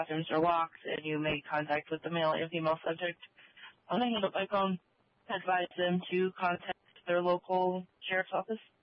bathrooms are locked and you make contact with the male and female subject on a handle by phone, advise them to contact their local sheriff's office.